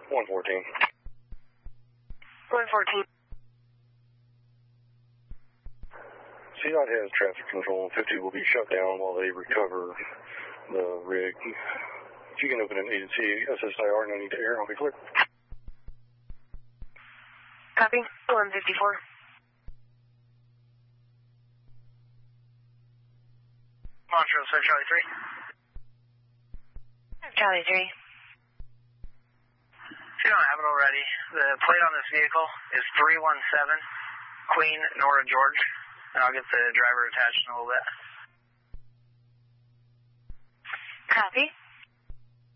114. 114. CDOT has traffic control. 50 will be shut down while they recover the rig. If you can open an agency SSIR, no need to air, I'll be clear. Copy. 154. Montrose, sir, Charlie 3. Charlie 3. If you don't have it already, the plate on this vehicle is 317 Queen, Nora, George. And I'll get the driver attached in a little bit. Copy.